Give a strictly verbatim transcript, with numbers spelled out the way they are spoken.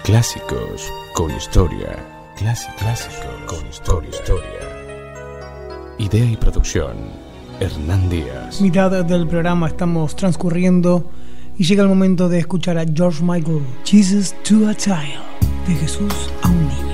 Clásicos con historia. Clásicos, Clásicos con historia. historia. Idea y producción, Hernán Díaz. Mitad del programa estamos transcurriendo y llega el momento de escuchar a George Michael, Jesus to a Child, de Jesús a un niño.